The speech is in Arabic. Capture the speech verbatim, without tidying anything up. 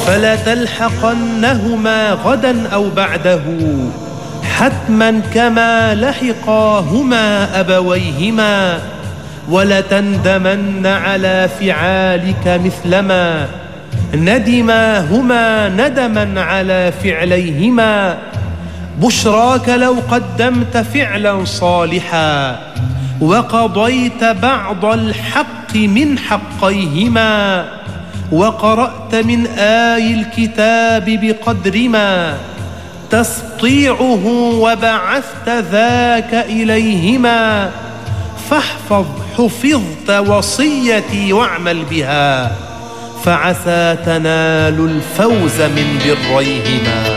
فلتلحقنهما غدا أو بعده حتما كما لحقاهما أبويهما، ولتندمن على فعالك مثلما ندماهما ندما على فعليهما. بشراك لو قدمت فعلا صالحا وقضيت بعض الحق من حقيهما، وقرأت من آي الكتاب بقدر ما تستطيعه وبعثت ذاك إليهما. فاحفظ حفظت وصيتي واعمل بها، فعسى تنال الفوز من بريهما.